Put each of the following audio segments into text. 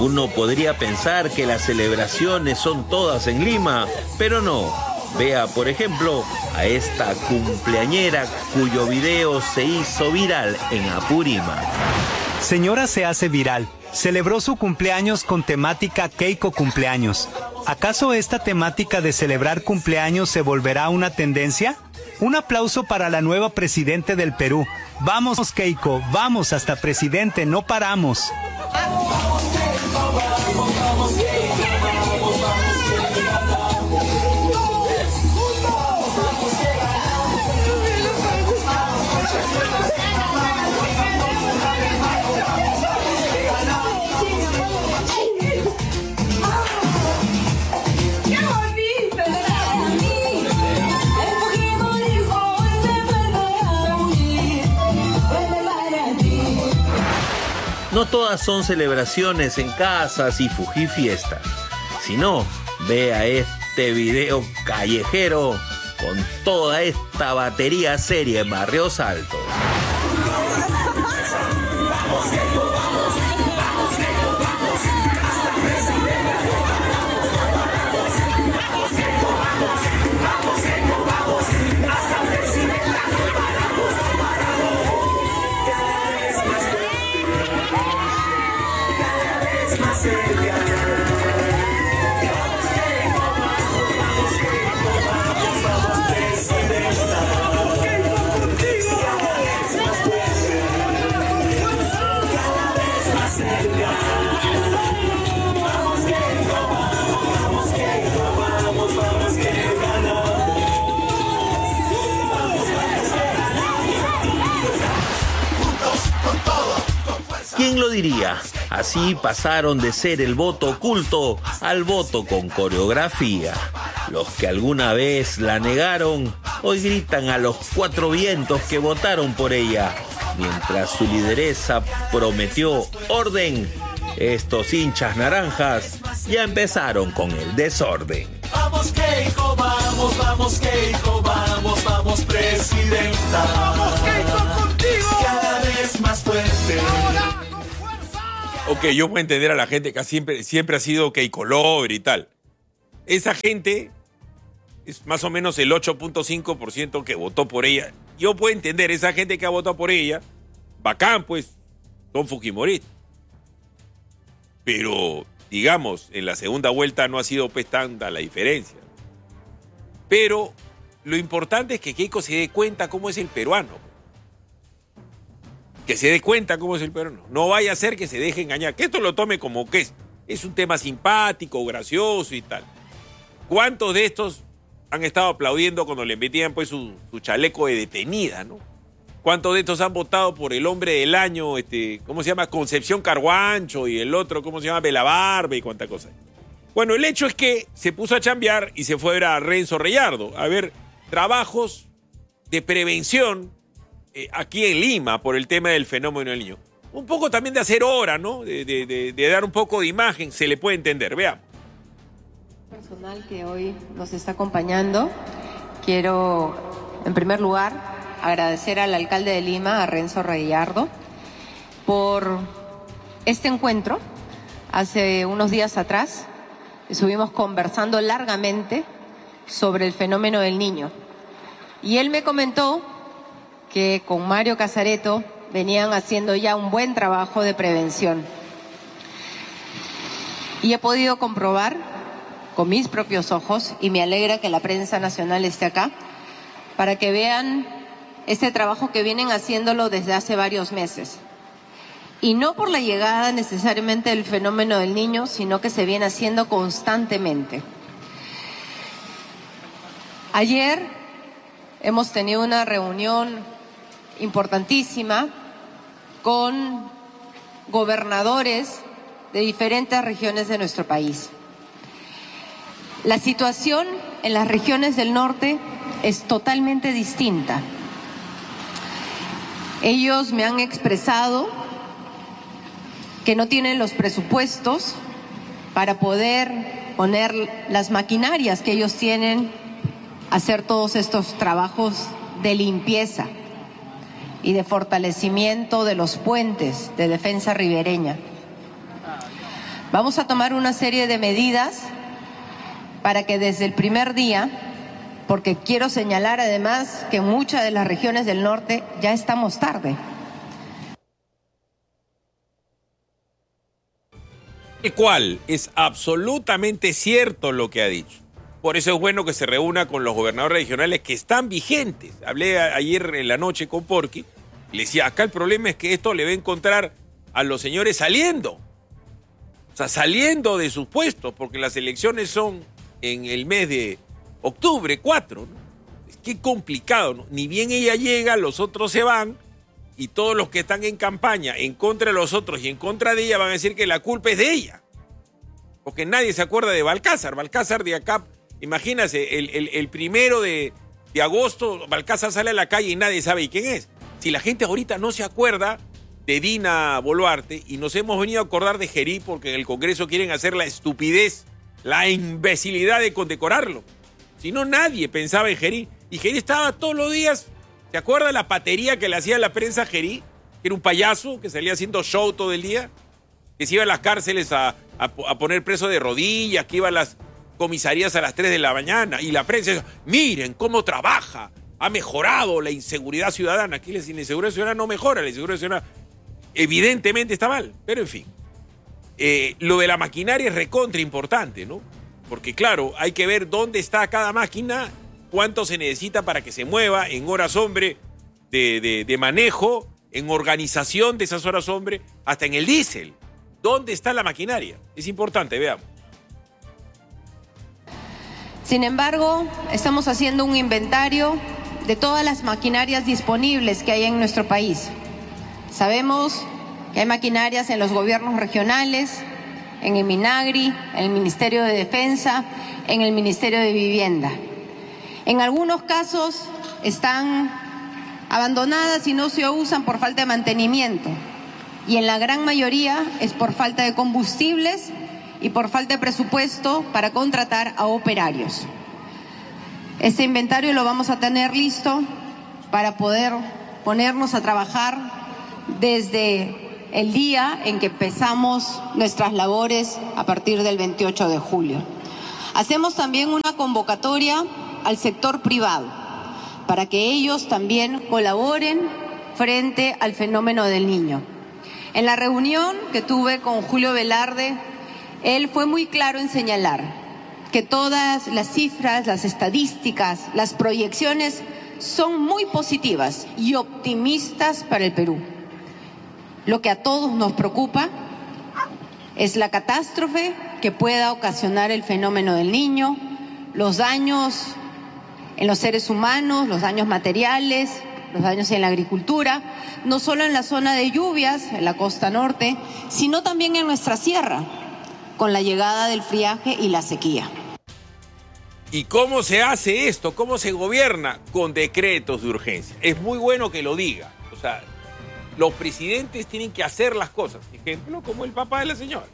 Uno podría pensar que las celebraciones son todas en Lima, pero no. Vea, por ejemplo, a esta cumpleañera cuyo video se hizo viral en Apurímac. Señora se hace viral. Celebró su cumpleaños con temática Keiko Cumpleaños. ¿Acaso esta temática de celebrar cumpleaños se volverá una tendencia? Un aplauso para la nueva presidente del Perú. Vamos, Keiko, vamos hasta presidente, no paramos. No todas son celebraciones en casas y fujifiestas, sino vea este video callejero con toda esta batería seria en Barrios Altos. ¿Quién lo diría? Así pasaron de ser el voto oculto al voto con coreografía. Los que alguna vez la negaron, hoy gritan a los cuatro vientos que votaron por ella. Mientras su lideresa prometió orden, estos hinchas naranjas ya empezaron con el desorden. Vamos Keiko, vamos, vamos Keiko, vamos, vamos presidenta. Vamos Keiko contigo. Cada vez más fuerte. Ok, yo puedo entender a la gente que siempre ha sido Keiko Lover y tal. Esa gente es más o menos el 8.5% que votó por ella. Yo puedo entender esa gente que ha votado por ella. Bacán, pues, son fujimoristas. Pero, digamos, en la segunda vuelta no ha sido pues tanta la diferencia. Pero lo importante es que Keiko se dé cuenta cómo es el peruano. Que se dé cuenta cómo es el peruano. No vaya a ser que se deje engañar. Que esto lo tome como que es un tema simpático, gracioso y tal. ¿Cuántos de estos han estado aplaudiendo cuando le metían pues su chaleco de detenida, ¿no? ¿Cuántos de estos han votado por el hombre del año, ¿cómo se llama? Concepción Carguancho, y el otro, ¿cómo se llama? Belabarbe y cuánta cosa? Bueno, el hecho es que se puso a chambear y se fue a ver a Renzo Reyardo a ver trabajos de prevención aquí en Lima por el tema del fenómeno del niño. Un poco también de hacer hora, ¿no? De dar un poco de imagen, se le puede entender. Veamos. Personal que hoy nos está acompañando, quiero, en primer lugar, agradecer al alcalde de Lima, a Renzo Reyardo, por este encuentro. Hace unos días atrás estuvimos conversando largamente sobre el fenómeno del niño. Y él me comentó que con Mario Casareto venían haciendo ya un buen trabajo de prevención. Y he podido comprobar con mis propios ojos, y me alegra que la prensa nacional esté acá, para que vean este trabajo que vienen haciéndolo desde hace varios meses. Y no por la llegada necesariamente del fenómeno del niño, sino que se viene haciendo constantemente. Ayer hemos tenido una reunión importantísima con gobernadores de diferentes regiones de nuestro país. La situación en las regiones del norte es totalmente distinta. Ellos me han expresado que no tienen los presupuestos para poder poner las maquinarias que ellos tienen a hacer todos estos trabajos de limpieza y de fortalecimiento de los puentes de defensa ribereña. Vamos a tomar una serie de medidas para que desde el primer día, porque quiero señalar además que en muchas de las regiones del norte ya estamos tarde. El cual es absolutamente cierto lo que ha dicho. Por eso es bueno que se reúna con los gobernadores regionales que están vigentes. Hablé ayer en la noche con Porky, le decía, acá el problema es que esto le va a encontrar a los señores saliendo. O sea, saliendo de sus puestos, porque las elecciones son en el mes de octubre, 4, ¿no? Qué complicado, ¿no? Ni bien ella llega, los otros se van, y todos los que están en campaña en contra de los otros y en contra de ella van a decir que la culpa es de ella. Porque nadie se acuerda de Balcázar. Balcázar de acá, imagínense, el 1 de agosto, Balcázar sale a la calle y nadie sabe quién es. Si la gente ahorita no se acuerda de Dina Boluarte, y nos hemos venido a acordar de Gerí porque en el Congreso quieren hacer la estupidez, la imbecilidad de condecorarlo. Si no, nadie pensaba en Gerí. Y Gerí estaba todos los días. ¿Se acuerda la patería que le hacía a la prensa Gerí? Que era un payaso que salía haciendo show todo el día. Que se iba a las cárceles a poner preso de rodillas, que iba a las comisarías a las 3 de la mañana. Y la prensa decía, miren cómo trabaja. Ha mejorado la inseguridad ciudadana. Aquí la inseguridad ciudadana no mejora. La inseguridad ciudadana evidentemente está mal. Pero en fin. Lo de la maquinaria es recontra importante, ¿no? Porque claro, hay que ver dónde está cada máquina, cuánto se necesita para que se mueva en horas hombre de manejo, en organización de esas horas hombre, hasta en el diésel. ¿Dónde está la maquinaria? Es importante, veamos. Sin embargo, estamos haciendo un inventario de todas las maquinarias disponibles que hay en nuestro país. Sabemos que hay maquinarias en los gobiernos regionales, en el MINAGRI, en el Ministerio de Defensa, en el Ministerio de Vivienda. En algunos casos están abandonadas y no se usan por falta de mantenimiento. Y en la gran mayoría es por falta de combustibles y por falta de presupuesto para contratar a operarios. Este inventario lo vamos a tener listo para poder ponernos a trabajar desde el día en que empezamos nuestras labores a partir del 28 de julio. Hacemos también una convocatoria al sector privado para que ellos también colaboren frente al fenómeno del Niño. En la reunión que tuve con Julio Velarde, él fue muy claro en señalar que todas las cifras, las estadísticas, las proyecciones son muy positivas y optimistas para el Perú. Lo que a todos nos preocupa es la catástrofe que pueda ocasionar el fenómeno del Niño, los daños en los seres humanos, los daños materiales, los daños en la agricultura, no solo en la zona de lluvias, en la costa norte, sino también en nuestra sierra, con la llegada del friaje y la sequía. ¿Y cómo se hace esto? ¿Cómo se gobierna? Con decretos de urgencia. Es muy bueno que lo diga. O sea, los presidentes tienen que hacer las cosas. Ejemplo, como el papá de la señora.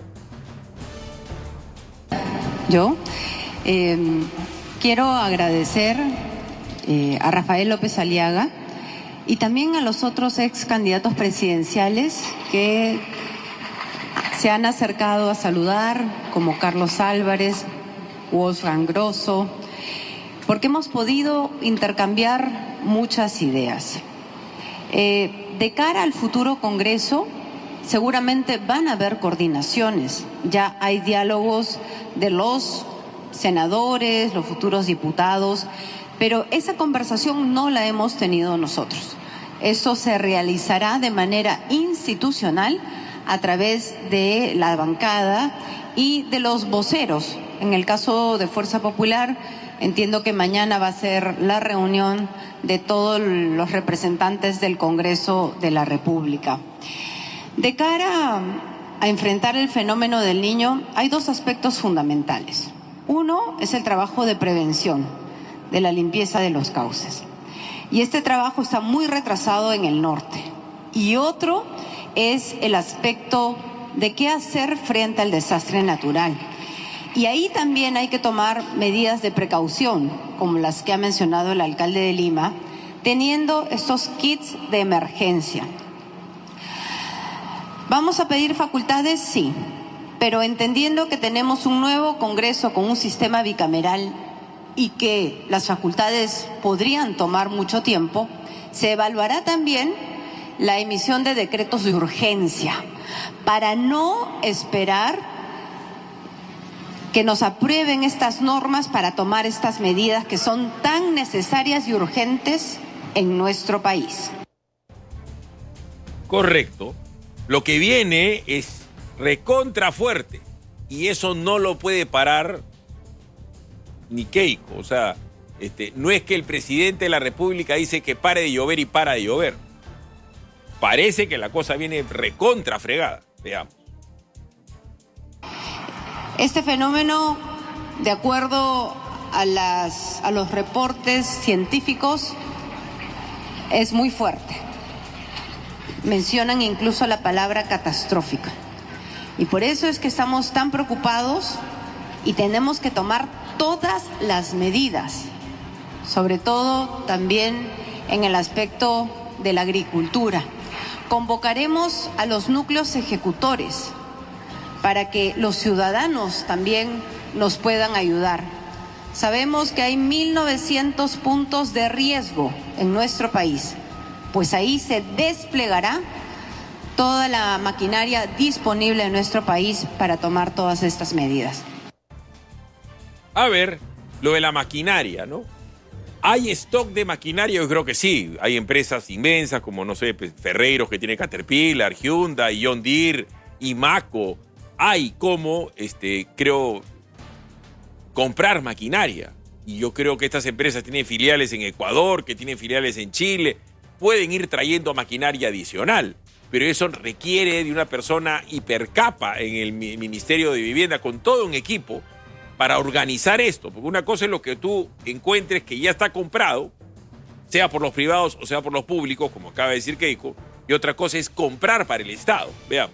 Yo quiero agradecer a Rafael López Aliaga y también a los otros ex candidatos presidenciales que se han acercado a saludar, como Carlos Álvarez, Wolfgang Grosso, porque hemos podido intercambiar muchas ideas. De cara al futuro Congreso, seguramente van a haber coordinaciones. Ya hay diálogos de los senadores, los futuros diputados, pero esa conversación no la hemos tenido nosotros. Eso se realizará de manera institucional a través de la bancada y de los voceros. En el caso de Fuerza Popular, entiendo que mañana va a ser la reunión de todos los representantes del Congreso de la República. De cara a enfrentar el fenómeno del Niño, hay dos aspectos fundamentales. Uno es el trabajo de prevención, de la limpieza de los cauces. Y este trabajo está muy retrasado en el norte. Y otro es el aspecto de qué hacer frente al desastre natural. Y ahí también hay que tomar medidas de precaución, como las que ha mencionado el alcalde de Lima, teniendo estos kits de emergencia. ¿Vamos a pedir facultades? Sí. Pero entendiendo que tenemos un nuevo Congreso con un sistema bicameral y que las facultades podrían tomar mucho tiempo, se evaluará también la emisión de decretos de urgencia para no esperar que nos aprueben estas normas para tomar estas medidas que son tan necesarias y urgentes en nuestro país. Correcto. Lo que viene es recontra fuerte y eso no lo puede parar ni Keiko. O sea, no es que el presidente de la República dice que pare de llover y para de llover. Parece que la cosa viene recontra fregada. Veamos. Este fenómeno, de acuerdo a los reportes científicos, es muy fuerte. Mencionan incluso la palabra catastrófica. Y por eso es que estamos tan preocupados y tenemos que tomar todas las medidas, sobre todo también en el aspecto de la agricultura. Convocaremos a los núcleos ejecutores para que los ciudadanos también nos puedan ayudar. Sabemos que hay 1.900 puntos de riesgo en nuestro país, pues ahí se desplegará toda la maquinaria disponible en nuestro país para tomar todas estas medidas. A ver, lo de la maquinaria, ¿no? ¿Hay stock de maquinaria? Yo creo que sí. Hay empresas inmensas como, no sé, Ferreiros que tiene Caterpillar, Hyundai, John Deere, Imaco. Hay como, creo, comprar maquinaria. Y yo creo que estas empresas tienen filiales en Ecuador, que tienen filiales en Chile. Pueden ir trayendo maquinaria adicional. Pero eso requiere de una persona hipercapa en el Ministerio de Vivienda, con todo un equipo, para organizar esto. Porque una cosa es lo que tú encuentres que ya está comprado, sea por los privados o sea por los públicos, como acaba de decir Keiko, y otra cosa es comprar para el Estado. Veamos.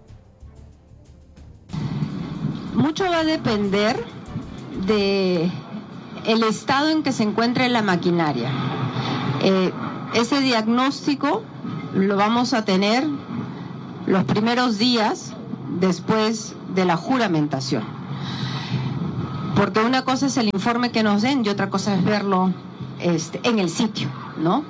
Mucho va a depender de el estado en que se encuentre la maquinaria. Ese diagnóstico lo vamos a tener los primeros días después de la juramentación. Porque una cosa es el informe que nos den y otra cosa es verlo en el sitio, ¿no?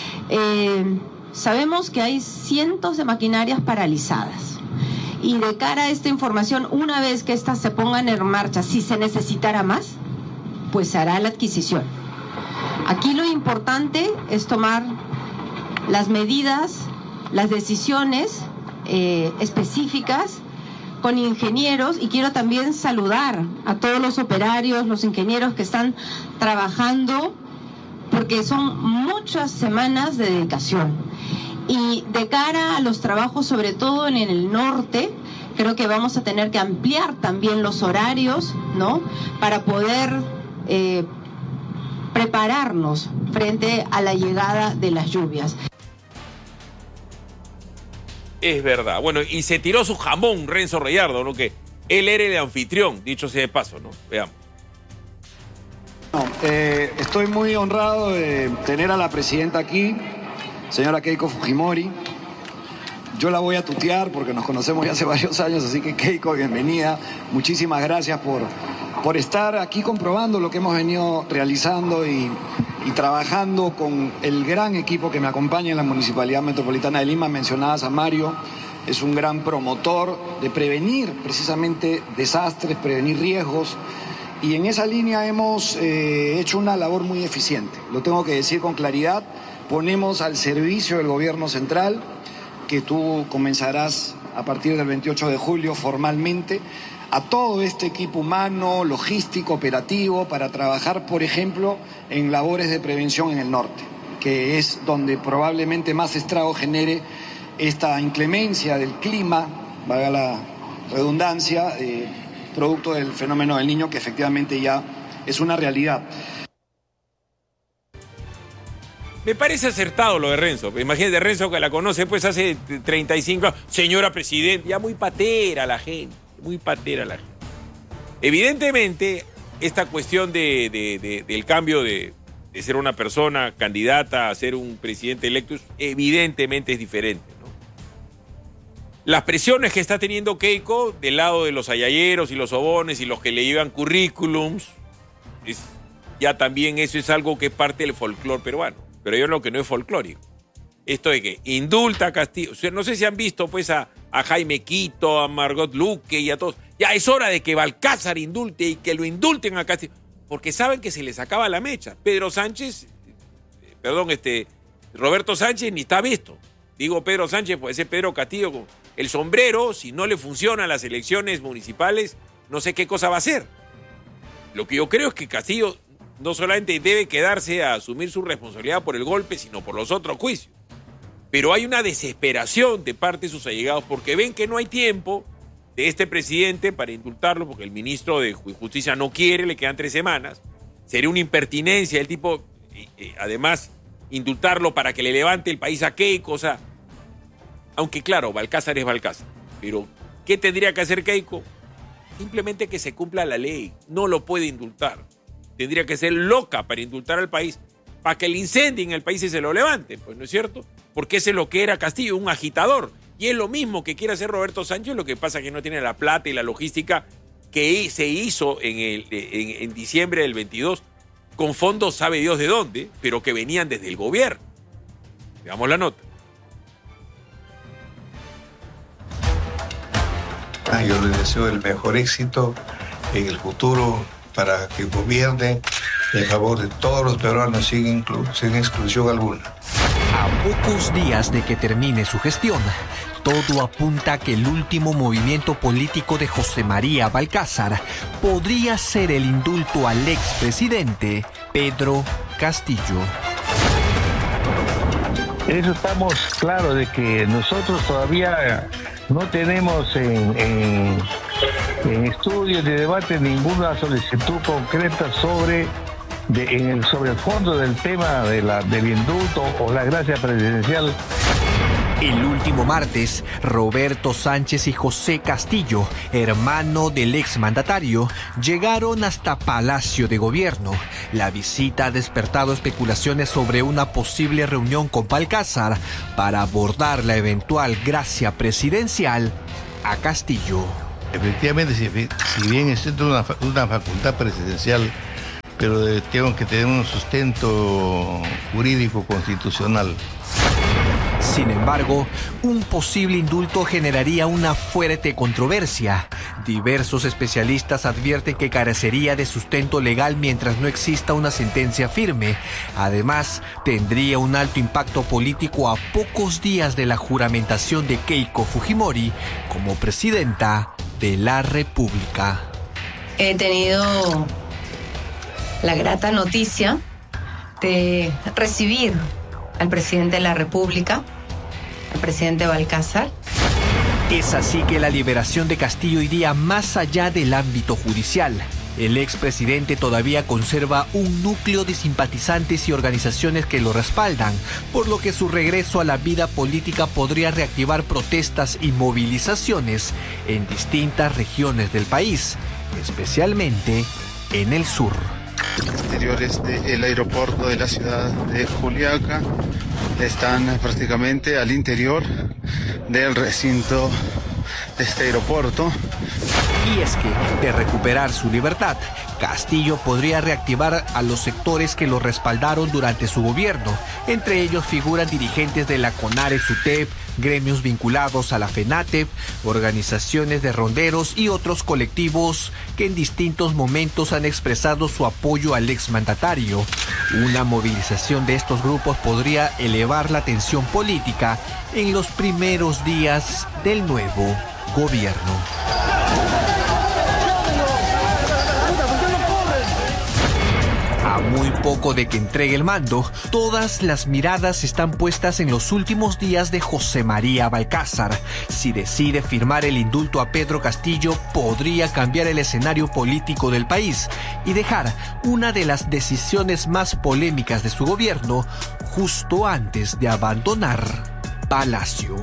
Sabemos que hay cientos de maquinarias paralizadas. Y de cara a esta información, una vez que estas se pongan en marcha, si se necesitara más, pues se hará la adquisición. Aquí lo importante es tomar las medidas, las decisiones específicas con ingenieros, y quiero también saludar a todos los operarios, los ingenieros que están trabajando, porque son muchas semanas de dedicación. Y de cara a los trabajos, sobre todo en el norte, creo que vamos a tener que ampliar también los horarios, ¿no? Para poder prepararnos frente a la llegada de las lluvias. Es verdad. Bueno, y se tiró su jamón Renzo Reyardo, ¿no? Que él era el anfitrión, dicho sea de paso, ¿no? Veamos. Estoy muy honrado de tener a la presidenta aquí, señora Keiko Fujimori. Yo la voy a tutear porque nos conocemos ya hace varios años, así que Keiko, bienvenida. Muchísimas gracias por estar aquí comprobando lo que hemos venido realizando y trabajando con el gran equipo que me acompaña en la Municipalidad Metropolitana de Lima. Mencionabas a Mario, es un gran promotor de prevenir precisamente desastres, prevenir riesgos. Y en esa línea hemos hecho una labor muy eficiente. Lo tengo que decir con claridad. Ponemos al servicio del gobierno central, que tú comenzarás a partir del 28 de julio formalmente, a todo este equipo humano, logístico, operativo, para trabajar, por ejemplo, en labores de prevención en el norte, que es donde probablemente más estrago genere esta inclemencia del clima, valga la redundancia, producto del fenómeno del Niño, que efectivamente ya es una realidad. Me parece acertado lo de Renzo. Imagínate, Renzo, que la conoce pues hace 35 años. Señora Presidenta, ya muy patera la gente, muy patera la gente. Evidentemente, esta cuestión del cambio de ser una persona candidata a ser un presidente electo, evidentemente es diferente, ¿no? las presiones que está teniendo Keiko del lado de los ayayeros y los sobones y los que le llevan currículums, ya también eso es algo que es parte del folclore peruano. Pero yo lo que no es folclórico. Esto de que indulta a Castillo. O sea, no sé si han visto pues a Jaime Quito, a Margot Luque y a todos. Ya es hora de que Balcázar indulte y que lo indulten a Castillo. Porque saben que se les acaba la mecha. Roberto Sánchez ni está visto. Digo Pedro Sánchez, pues ese Pedro Castillo con el sombrero, si no le funcionan las elecciones municipales, no sé qué cosa va a hacer. Lo que yo creo es que Castillo no solamente debe quedarse a asumir su responsabilidad por el golpe, sino por los otros juicios. Pero hay una desesperación de parte de sus allegados porque ven que no hay tiempo de este presidente para indultarlo, porque el ministro de Justicia no quiere, le quedan 3 semanas. Sería una impertinencia del tipo, además, indultarlo para que le levante el país a Keiko, o sea, aunque claro, Balcázar es Balcázar, pero ¿qué tendría que hacer Keiko? Simplemente que se cumpla la ley, no lo puede indultar. Tendría que ser loca para indultar al país, para que el incendio en el país se lo levante, pues, ¿no es cierto? Porque ese es lo que era Castillo, un agitador. Y es lo mismo que quiere hacer Roberto Sánchez, lo que pasa es que no tiene la plata y la logística que se hizo en diciembre del 22, con fondos sabe Dios de dónde, pero que venían desde el gobierno. Veamos la nota. Yo les deseo el mejor éxito en el futuro para que gobierne en favor de todos los peruanos sin exclusión alguna. A pocos días de que termine su gestión, todo apunta a que el último movimiento político de José María Balcázar podría ser el indulto al expresidente Pedro Castillo. En eso estamos claros de que nosotros todavía no tenemos en estudios de debate ninguna solicitud concreta sobre el fondo del tema del indulto o la gracia presidencial. El último martes, Roberto Sánchez y José Castillo, hermano del exmandatario, llegaron hasta Palacio de Gobierno. La visita ha despertado especulaciones sobre una posible reunión con Balcázar para abordar la eventual gracia presidencial a Castillo. Efectivamente, si bien es una facultad presidencial, pero tengo que tener un sustento jurídico constitucional. Sin embargo, un posible indulto generaría una fuerte controversia. Diversos especialistas advierten que carecería de sustento legal mientras no exista una sentencia firme. Además, tendría un alto impacto político a pocos días de la juramentación de Keiko Fujimori como presidenta de la República. He tenido la grata noticia de recibir al presidente de la República, al presidente Balcázar. Es así que la liberación de Castillo iría más allá del ámbito judicial. El expresidente todavía conserva un núcleo de simpatizantes y organizaciones que lo respaldan, por lo que su regreso a la vida política podría reactivar protestas y movilizaciones en distintas regiones del país, especialmente en el sur. Exteriores del aeropuerto de la ciudad de Juliaca están prácticamente al interior del recinto de este aeropuerto. Y es que, de recuperar su libertad, Castillo podría reactivar a los sectores que lo respaldaron durante su gobierno. Entre ellos figuran dirigentes de la CONARE-SUTEP, gremios vinculados a la FENATEP, organizaciones de ronderos y otros colectivos que en distintos momentos han expresado su apoyo al exmandatario. Una movilización de estos grupos podría elevar la tensión política en los primeros días del nuevo gobierno. A muy poco de que entregue el mando, todas las miradas están puestas en los últimos días de José María Balcázar. Si decide firmar el indulto a Pedro Castillo, podría cambiar el escenario político del país y dejar una de las decisiones más polémicas de su gobierno justo antes de abandonar Palacio.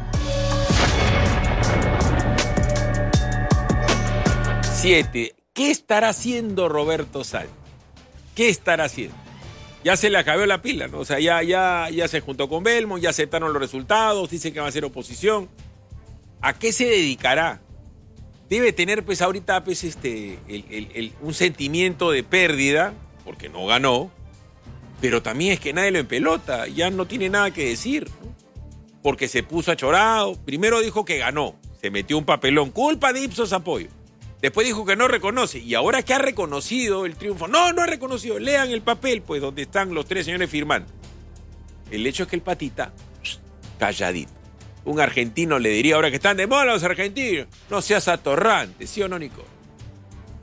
7. ¿Qué estará haciendo Roberto Sánchez? ¿Qué estará haciendo? Ya se le acabó la pila, ¿no? O sea, ya se juntó con Belmont, ya aceptaron los resultados, dicen que va a ser oposición. ¿A qué se dedicará? Debe tener pues ahorita pues un sentimiento de pérdida, porque no ganó, pero también es que nadie lo empelota, ya no tiene nada que decir, ¿no? Porque se puso achorado. Primero dijo que ganó, se metió un papelón, culpa de Ipsos Apoyo. Después dijo que no reconoce, y ahora que ha reconocido el triunfo, no ha reconocido, lean el papel, pues donde están los 3 señores firmando. El hecho es que el patita, calladito. Un argentino le diría ahora que están de moda los argentinos, no seas atorrante, ¿sí o no, Nico?